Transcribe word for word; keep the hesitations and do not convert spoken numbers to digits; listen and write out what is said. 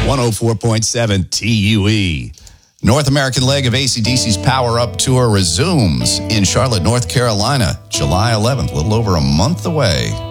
one oh four point seven T U E. North American leg of A C D C's Power Up Tour resumes in Charlotte, North Carolina, July eleventh, a little over a month away.